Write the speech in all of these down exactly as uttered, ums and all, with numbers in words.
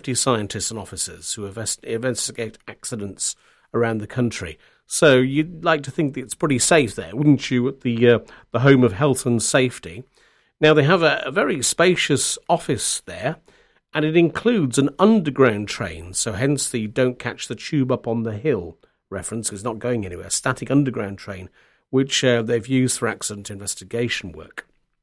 safety scientists and officers who invest- investigate accidents around the country. So you'd like to think that it's pretty safe there, wouldn't you, at the uh, the home of health and safety? Now, they have a, a very spacious office there, and it includes an underground train, so hence the don't catch the tube up on the hill reference, because it's not going anywhere, static underground train, which uh, they've used for accident investigation work.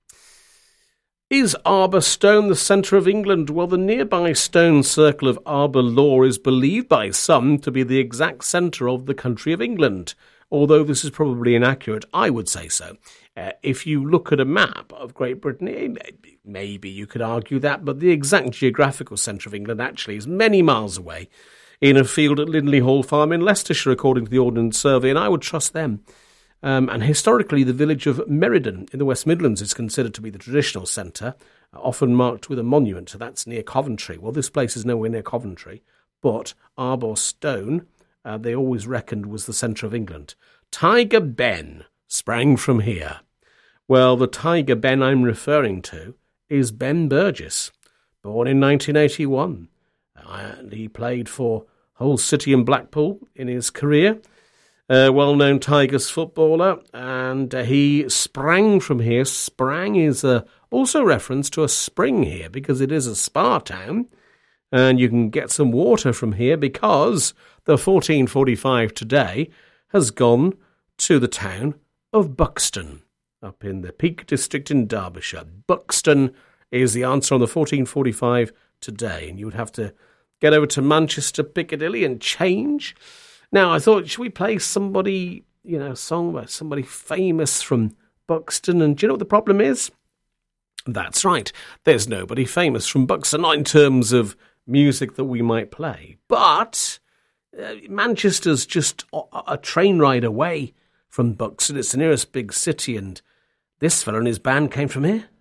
Is Arbour Stone the centre of England? Well, the nearby stone circle of Arbour Law is believed by some to be the exact centre of the country of England. Although this is probably inaccurate, I would say so. Uh, if you look at a map of Great Britain, maybe you could argue that, but the exact geographical centre of England actually is many miles away in a field at Lindley Hall Farm in Leicestershire, according to the Ordnance Survey, and I would trust them. Um, and historically, the village of Meriden in the West Midlands is considered to be the traditional centre, often marked with a monument. That's near Coventry. Well, this place is nowhere near Coventry, but Arbour Stone, uh, they always reckoned was the centre of England. Tiger Ben sprang from here. Well, the Tiger Ben I'm referring to is Ben Burgess, born in nineteen eighty-one. And he played for Hull City and Blackpool in his career. A well-known Tigers footballer, and uh, he sprang from here. Sprang is uh, also reference to a spring here because it is a spa town, and you can get some water from here because the fourteen forty-five today has gone to the town of Buxton, up in the Peak District in Derbyshire. Buxton is the answer on the fourteen forty-five today, and you would have to get over to Manchester Piccadilly and change. Now, I thought, should we play somebody, you know, a song by somebody famous from Buxton? And do you know what the problem is? That's right. There's nobody famous from Buxton, not in terms of music that we might play. But uh, Manchester's just a, a train ride away from Buxton. It's the nearest big city, and this fella and his band came from here.